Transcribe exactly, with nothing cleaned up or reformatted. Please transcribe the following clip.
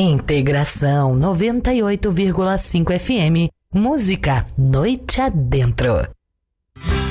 Integração noventa e oito vírgula cinco F M. Música noite adentro.